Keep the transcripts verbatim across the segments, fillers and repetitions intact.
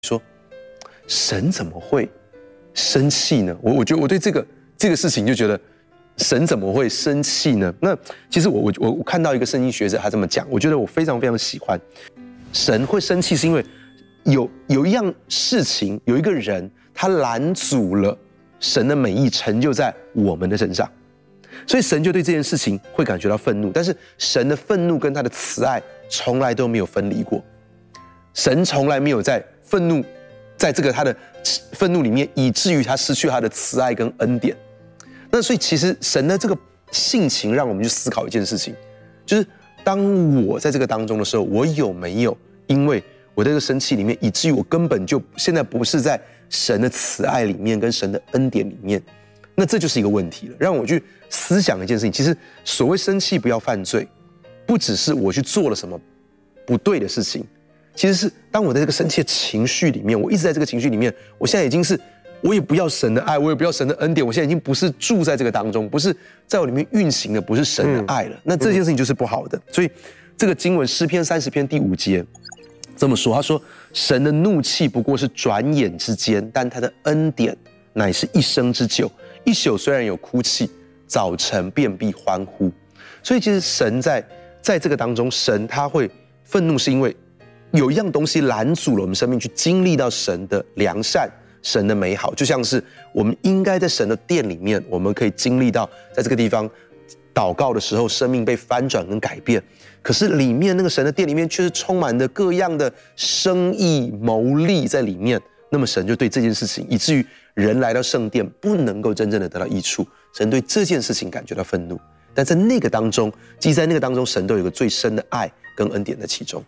说神怎么会生气呢？我我觉得我对这个这个事情就觉得神怎么会生气呢？那其实我我我我看到一个圣经学者他这么讲，我觉得我非常非常喜欢。神会生气是因为有有一样事情，有一个人他拦阻了神的美意成就在我们的身上，所以神就对这件事情会感觉到愤怒。但是神的愤怒跟他的慈爱从来都没有分离过，神从来没有在愤怒，在这个他的愤怒里面，以至于他失去他的慈爱跟恩典。那所以其实神的这个性情，让我们去思考一件事情，就是当我在这个当中的时候，我有没有因为我在这个生气里面，以至于我根本就现在不是在神的慈爱里面跟神的恩典里面，那这就是一个问题了。让我去思想一件事情，其实所谓生气不要犯罪，不只是我去做了什么不对的事情，其实是当我在这个生气的情绪里面，我一直在这个情绪里面，我现在已经是我也不要神的爱，我也不要神的恩典，我现在已经不是住在这个当中，不是在我里面运行的，不是神的爱了。那这件事情就是不好的。所以这个经文诗篇三十篇第五节这么说，他说神的怒气不过是转眼之间，但他的恩典乃是一生之久。一宿虽然有哭泣，早晨便必欢呼。所以其实神在在这个当中，神他会愤怒，是因为有一样东西拦阻了我们生命去经历到神的良善，神的美好。就像是我们应该在神的殿里面，我们可以经历到在这个地方祷告的时候，生命被翻转跟改变。可是里面那个神的殿里面，却是充满着各样的生意谋利在里面。那么神就对这件事情，以至于人来到圣殿不能够真正的得到益处，神对这件事情感觉到愤怒。但在那个当中，即使在那个当中，神都有一个最深的爱跟恩典在其中。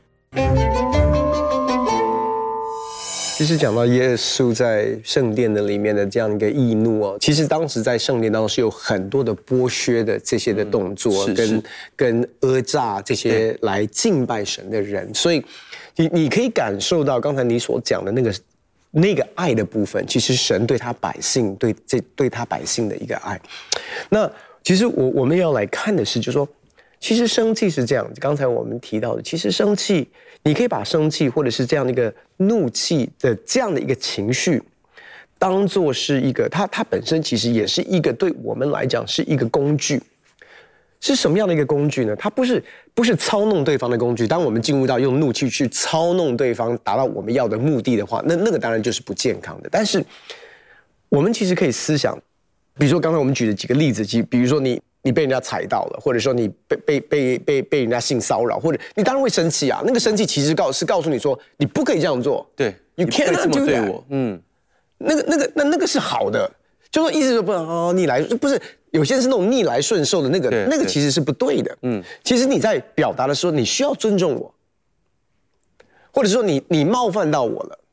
其实讲到耶稣在圣殿的里面的这样一个易怒哦，其实当时在圣殿当中是有很多的剥削的这些的动作， 嗯、 跟跟讹诈这些来敬拜神的人，所以你你可以感受到刚才你所讲的那个那个爱的部分，其实神对他百姓对这对他百姓的一个爱。那其实我我们要来看的是，就是说，其实生气是这样子。刚才我们提到的，其实生气，你可以把生气或者是这样的一个怒气的这样的一个情绪，当作是一个，它它本身其实也是一个对我们来讲是一个工具。是什么样的一个工具呢？它不是不是操弄对方的工具。当我们进入到用怒气去操弄对方，达到我们要的目的的话，那那个当然就是不健康的。但是我们其实可以思想，比如说刚才我们举的几个例子，比如说你你被人家踩到了，或者说你被被被被被人家性骚扰，或者你当然会生气啊。那个生气其实告是告诉你说你不可以这样做， 对 ，You can't 这么对 do that。 我，嗯， 那个那个那那个是好的，就说意思就不能哦逆来，不是有些人是那种逆来顺受的那个，那个其实是不对的。嗯，其实你在表达的时候，你需要尊重我，或者说你你冒犯到我了，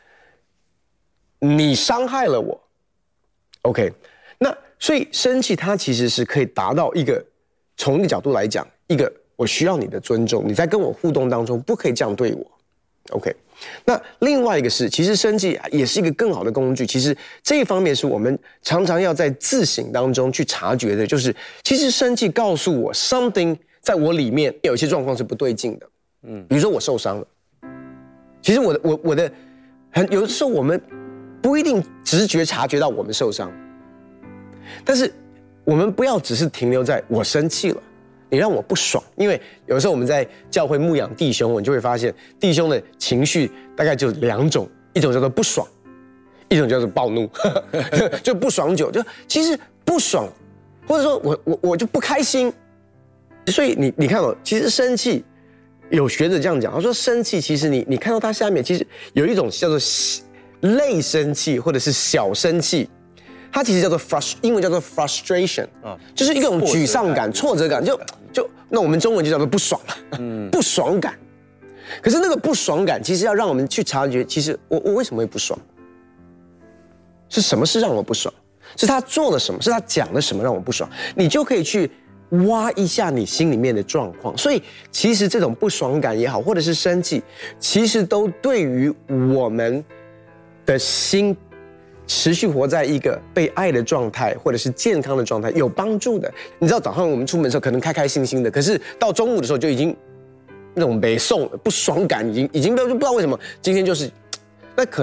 你伤害了我 ，OK。那所以生气，它其实是可以达到一个，从一个角度来讲，一个我需要你的尊重，你在跟我互动当中不可以这样对我 ，OK。那另外一个是，其实生气也是一个更好的工具。其实这一方面是我们常常要在自省当中去察觉的，就是其实生气告诉我 something 在我里面有一些状况是不对劲的，嗯，比如说我受伤了，其实我的我我的很有的时候我们不一定直觉察觉到我们受伤。但是我们不要只是停留在我生气了，你让我不爽。因为有时候我们在教会牧养弟兄，你就会发现弟兄的情绪大概就两种，一种叫做不爽，一种叫做暴怒，就不爽久，就其实不爽，或者说我我我就不开心。所以你你看哦，其实生气，有学者这样讲，他说生气其实你你看到它下面其实有一种叫做类生气或者是小生气。它其实叫做 frust， 英文叫做 frustration， 啊，就是一种沮丧感、挫折感，就就那我们中文就叫做不爽了，嗯，不爽感。可是那个不爽感，其实要让我们去察觉，其实我我为什么会不爽？是什么事让我不爽？是他做了什么？是他讲了什么让我不爽？你就可以去挖一下你心里面的状况。所以其实这种不爽感也好，或者是生气，其实都对于我们的心持续活在一个被爱的状态，或者是健康的状态有帮助的。你知道早上我们出门的时候可能开开心心的，可是到中午的时候就已经那种北宋不爽感已经已经不知道为什么今天就是那可